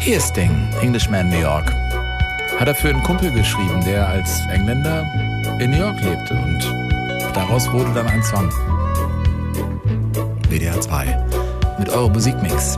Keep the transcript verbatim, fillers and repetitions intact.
Sting, Englishman, New York. Hat er für einen Kumpel geschrieben, der als Engländer in New York lebte. Und daraus wurde dann ein Song. W D R zwei mit eurem Musikmix.